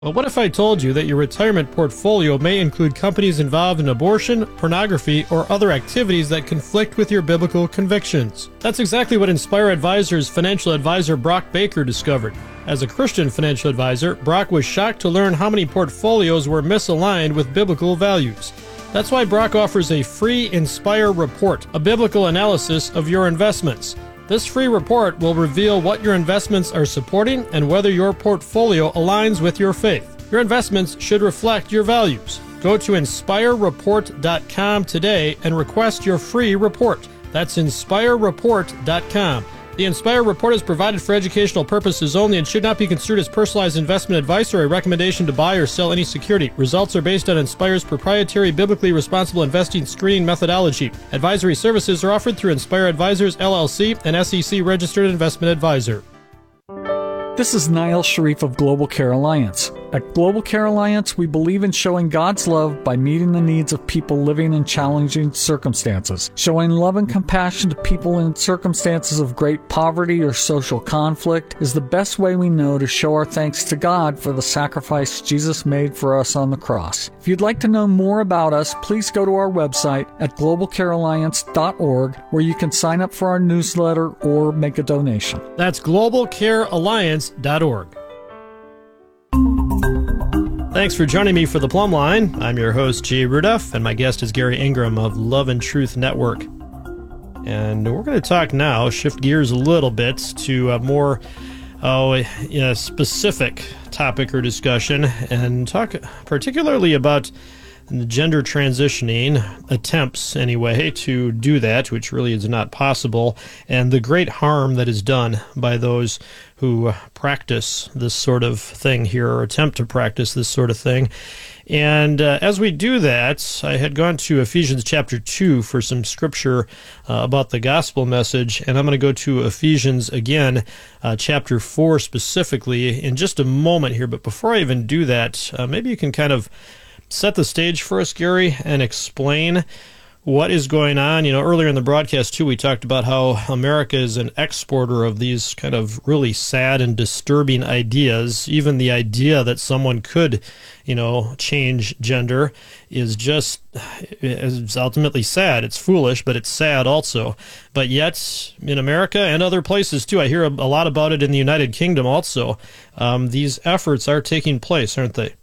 Well, what if I told you that your retirement portfolio may include companies involved in abortion, pornography, or other activities that conflict with your biblical convictions? That's exactly what Inspire Advisors financial advisor Brock Baker discovered. As a Christian financial advisor, Brock was shocked to learn how many portfolios were misaligned with biblical values. That's why Brock offers a free Inspire report, a biblical analysis of your investments. This free report will reveal what your investments are supporting and whether your portfolio aligns with your faith. Your investments should reflect your values. Go to inspirereport.com today and request your free report. That's inspirereport.com. The Inspire Report is provided for educational purposes only and should not be construed as personalized investment advice or a recommendation to buy or sell any security. Results are based on Inspire's proprietary biblically responsible investing screening methodology. Advisory services are offered through Inspire Advisors, LLC, an SEC-registered investment advisor. This is Niall Sharif of Global Care Alliance. At Global Care Alliance, we believe in showing God's love by meeting the needs of people living in challenging circumstances. Showing love and compassion to people in circumstances of great poverty or social conflict is the best way we know to show our thanks to God for the sacrifice Jesus made for us on the cross. If you'd like to know more about us, please go to our website at globalcarealliance.org, where you can sign up for our newsletter or make a donation. That's globalcarealliance.org. Thanks for joining me for The Plumb Line. I'm your host, Jay Rudolph, and my guest is Gary Ingram of Love and Truth Network. And we're going to talk now, shift gears a little bit to a more specific topic or discussion, and talk particularly about gender transitioning, attempts anyway to do that, which really is not possible, and the great harm that is done by those who practice this sort of thing here, or attempt to practice this sort of thing. And as we do that, I had gone to Ephesians chapter 2 for some scripture about the gospel message, and I'm going to go to Ephesians again, chapter 4 specifically, in just a moment here. But before I even do that, maybe you can kind of set the stage for us, Gary, and explain what is going on. You know, earlier in the broadcast, too, we talked about how America is an exporter of these kind of really sad and disturbing ideas. Even the idea that someone could, change gender is ultimately sad. It's foolish, but it's sad also. But yet, in America and other places, too, I hear a lot about it in the United Kingdom also. These efforts are taking place, aren't they?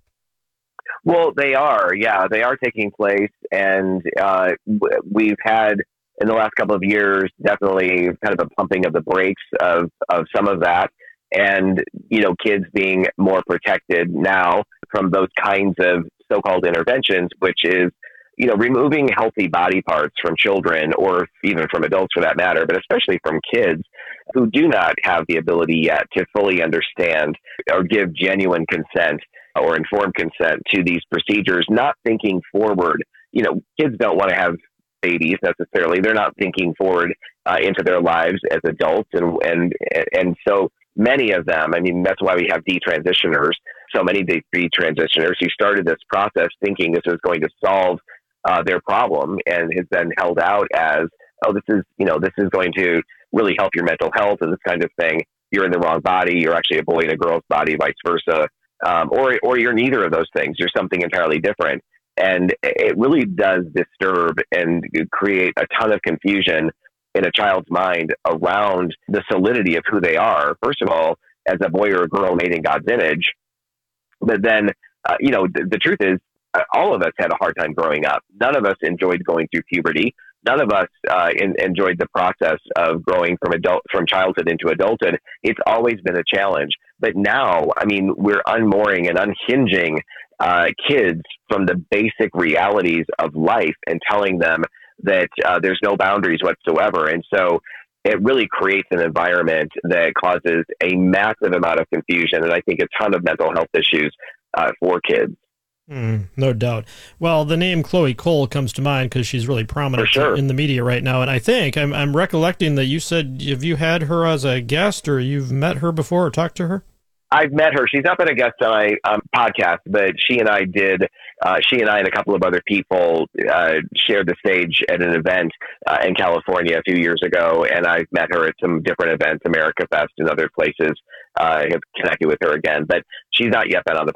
Well, they are. Yeah, they are taking place. And we've had, in the last couple of years, definitely kind of a pumping of the brakes of some of that. And, kids being more protected now from those kinds of so-called interventions, which is, removing healthy body parts from children, or even from adults for that matter, but especially from kids who do not have the ability yet to fully understand or give genuine consent or informed consent to these procedures, not thinking forward. Kids don't want to have babies necessarily. They're not thinking forward into their lives as adults. And so many of them, that's why we have detransitioners, so many detransitioners who started this process thinking this was going to solve their problem, and has been held out as, this is going to really help your mental health and this kind of thing. You're in the wrong body. You're actually a boy in a girl's body, vice versa. Or you're neither of those things. You're something entirely different. And it really does disturb and create a ton of confusion in a child's mind around the solidity of who they are. First of all, as a boy or a girl made in God's image. But then, the truth is, all of us had a hard time growing up. None of us enjoyed going through puberty. None of us enjoyed the process of growing from childhood into adulthood. It's always been a challenge. But now, we're unmooring and unhinging kids from the basic realities of life and telling them that there's no boundaries whatsoever. And so it really creates an environment that causes a massive amount of confusion, and I think a ton of mental health issues for kids. No doubt. Well, the name Chloe Cole comes to mind because she's really prominent in the media right now. And I think I'm recollecting that you said, have you had her as a guest, or you've met her before or talked to her? I've met her. She's not been a guest on my podcast, but she and I and a couple of other people shared the stage at an event in California a few years ago, and I've met her at some different events, America Fest and other places. I have connected with her again, but she's not yet been on the